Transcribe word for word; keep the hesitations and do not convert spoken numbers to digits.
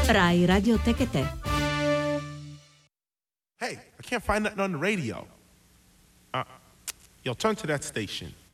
Rai Radio Tecate. Hey, I can't find nothing on the radio. Uh, yo, turn to that station.